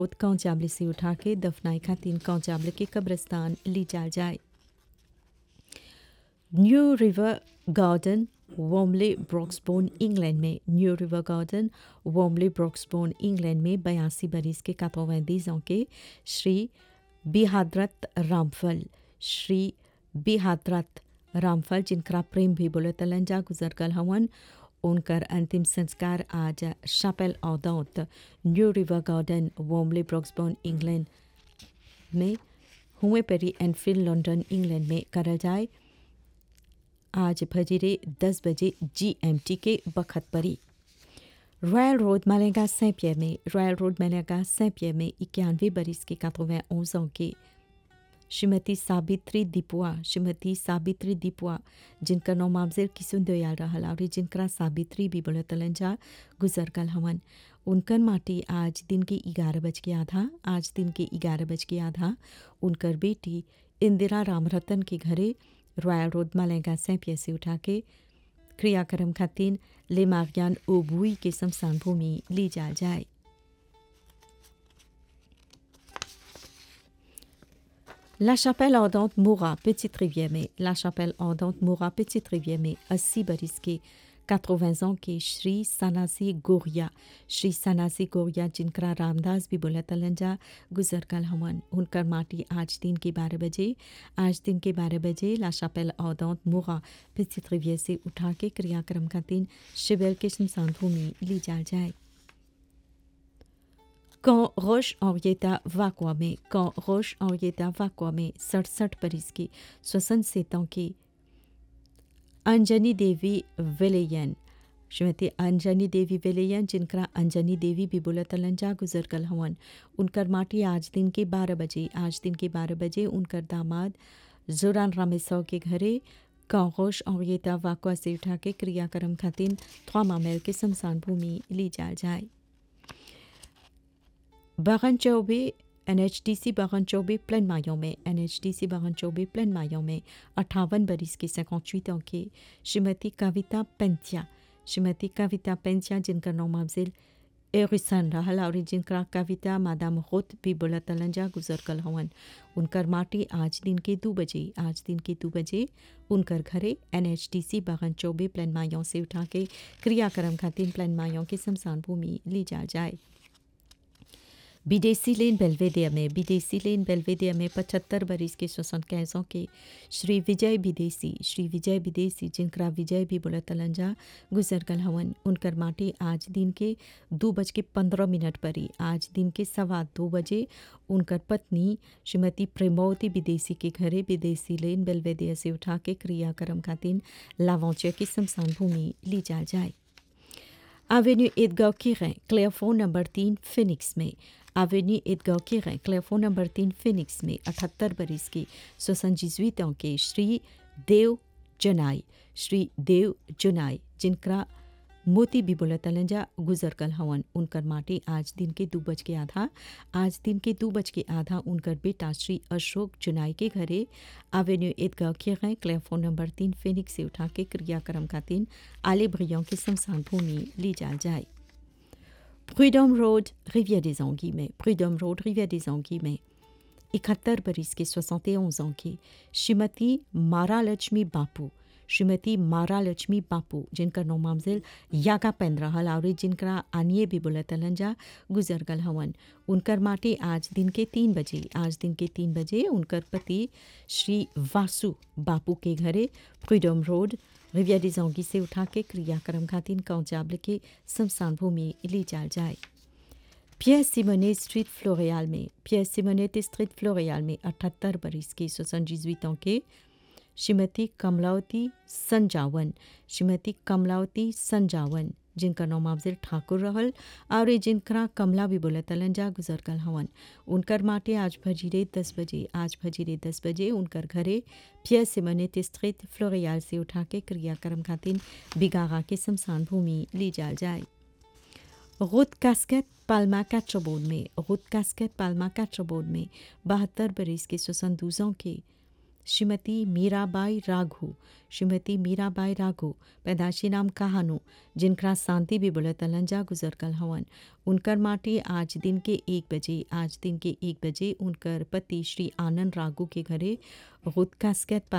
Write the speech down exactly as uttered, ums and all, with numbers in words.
उत कौचाबले से उठा के दफनाई खातिर कौचाबले के कब्रिस्तान ली जाल जाए। न्यू रिवर गार्डन वॉर्मले ब्रॉक्सबोर्न इंग्लैंड में न्यू रिवर गार्डन वॉर्मले ब्रॉक्सबोर्न इंग्लैंड में बयासी बरिस के quatre-vingt-dix ans के श्री बिहाद्रत रामफल श्री बिहाद्रत रामफल जिनका प्रेम भी बोले तलंजा गुजर गल हवन। उनकर अंतिम संस्कार आज शापेल औदौत न्यू रिवर गार्डन वॉर्मले ब्रॉक्सबोर्न इंग्लैंड में हुए पेरी एनफील्ड लंदन इंग्लैंड में करल जाए। आज फजीरे दस बजे जीएमटी के बखत परी रॉयल रोड मालेगा सेंट पियर में रॉयल रोड मालेगा सेंट पियर में इक्यानवे बरिस के quatre-vingt-onze ans के श्रीमती साबित्री दीपुआ श्रीमती साबित्री दीपुआ जिनका नाम मामजेर किसुन दयाल रहल और जिनका साबित्री भी बोले तलंजा गुजर गल हवन। उनकर माटी आज दिन के ग्यारह बज के आधा आज दिन के ग्यारह बज के आधा उनकर बेटी इंदिरा रामरतन के घरे रॉयल रोड मालेगा सेंट पियर से उठा के क्रियाक्रम खातिर ले मारियान ओबुई के शमशान भूमि ली जाल जाए। La Chapelle Ardente Moura, Petite Rivière में La Chapelle Ardente Moura, Petite Rivière में अस्सी बरिस के quatre-vingts ans के श्री सनासी गोरिया श्री सनासी गोरिया जिनका रामदास भी बोला तलंजा गुजर गल हवन। उनकर माटी आज दिन के बारह बजे आज दिन के बारह बजे La Chapelle Ardente Moura, Petite Rivière से उठा के क्रियाक्रम खातिर शिवेल के शमशान भूमि ली जाल जाए। Quand Roche Henrietta Vacqua में Quand Roche Henrietta Vacqua में सड़सठ बरिस की soixante-sept ans की अंजनी देवी वेलेयन श्रीमती अंजनी देवी वेलेयन जिनका अंजनी देवी भी बोला तलंजा गुजर गल हवन। उनकर माटी आज दिन के बारह बजे आज दिन के बारह बजे उनकर दामाद जोरान रामेसौ के घरे Quand Roche Henrietta Vacqua से उठा के क्रियाक्रम खातिर trois मामेल के शमशान भूमि ली जाल जाए। बागन चौबे एनएचडीसी बागन चौबे प्लेन मायों में एनएचडीसी बागन चौबे प्लेन मायों में अट्ठावन बरिस के cinquante-huit ans के श्रीमती कविता पेंथिया श्रीमती कविता पेंथिया जिनका नाम अफजल एरिसन रहल और जिनका कविता मादाम होत भी बोला तलंजा गुजर गल हवन। उनकर माटी आज दिन के दो बजे आज दिन के दो बजे उनकर घरे एनएचडीसी बागन चौबे प्लेन मायों से उठा के क्रियाक्रम खातिर प्लेन मायों के शमशान भूमि ली जा जाए। विदेशी लेन बेलवेडिया में विदेशी लेन बेलवेडिया में पचहत्तर बरिस के soixante-quinze ans के श्री विजय विदेशी श्री विजय विदेशी जिनका विजय भी बोला तलंजा गुजर गल हवन। उनकर माटी आज दिन के दो बज के पंद्रह मिनट परी आज दिन के सवा दो बजे उनकर पत्नी श्रीमती प्रेमवती विदेशी के घरे विदेशी लेन बेलवेडिया से उठा के क्रियाक्रम खातिर लावंचिया की शमशान भूमि ली जा जाए। Avenue Edgar Quirin, Clairefonds number तीन फिनिक्स में Avenue Edgar Quirin, Clairefonds number तीन फिनिक्स में अठहत्तर बरिस की soixante-dix-huit ans के श्री देव जनाई श्री देव जनाई जिनका मोती भी बोला तलंजा गुजर गल हवन। उनकर माटी आज दिन के दो बज के आधा आज दिन के दो बज के आधा उनकर बेटा श्री अशोक जुनाई के घरे एवेन्यू एडगर quirin क्लेयरफोन नंबर तीन फिनिक्स से उठा के क्रियाक्रम खातिर आले ब्रियों के शमशान भूमि ली जाल जाए। प्रूडम रोड रिवियर des Anguilles में प्रूडम रोड रिवियर des Anguilles में इकहत्तर बरिस के soixante et onze ans की श्रीमती मारा लक्ष्मी बापू श्रीमती मारा लक्ष्मी बापू जिनका नाम मामजिल यागा पेंद्रा हलावरी जिनका आनिए भी बोला तलंजा गुजर गल हवन। उनकर माटी आज दिन के तीन बजे आज दिन के तीन बजे उनकर पति श्री वासु बापू के घरे प्रूडम रोड रिवियर des Anguilles से उठा के क्रियाक्रम खातिर कौचाबल के शमशान भूमि ली जाल जाए। पियर सिमोने स्ट्रीट फ्लोरियाल में पियर सिमोने स्ट्रीट फ्लोरियाल में अठहत्तर बरिस के soixante-dix-huit ans के श्रीमती कमलावती संजावन श्रीमती कमलावती संजावन जिनका नाम अफजल ठाकुर रहल और जिनका कमला भी बोला तलंजा गुजर गल हवन। उनकर माटे आज भजीरे दस बजे आज भजीरे दस बजे उनकर घरे पियर सिमोने स्ट्रीट फ्लोरियाल से उठा के क्रियाक्रम खातिर बिगागा के शमशान भूमि ली जाल जाए। रोड कास्केट पाल्मा कैट्रबोर्ड में रोड कास्केट पाल्मा कैट्रबोर्ड में बहत्तर बरिस के soixante-douze ans के श्रीमती मीराबाई राघू श्रीमती मीराबाई राघू पैदाशी नाम कहानू जिनका शांति भी बोलत लंजा गुजर कल हवन उनकर माटी आज दिन के एक बजे आज दिन के एक बजे उनकर पति श्री आनंद राघू के घरे खुद कास्केत